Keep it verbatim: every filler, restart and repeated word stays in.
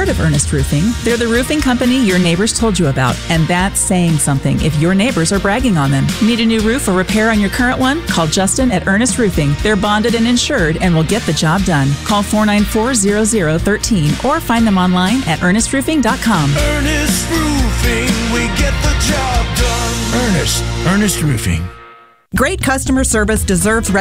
heard of Ernest Roofing. They're the roofing company your neighbors told you about, and that's saying something if your neighbors are bragging on them. Need a new roof or repair on your current one? Call Justin at Ernest Roofing. They're bonded and insured and will get the job done. Call four nine four, zero zero one three or find them online at ernest roofing dot com. Ernest Roofing, we get the job done. Ernest, Ernest Roofing. Great customer service deserves